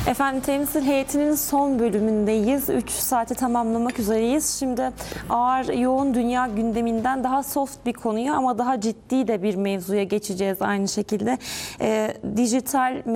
Efendim temsil heyetinin son bölümündeyiz. 3 saati tamamlamak üzereyiz. Şimdi ağır, yoğun dünya gündeminden daha soft bir konuya ama daha ciddi de bir mevzuya geçeceğiz aynı şekilde. Dijital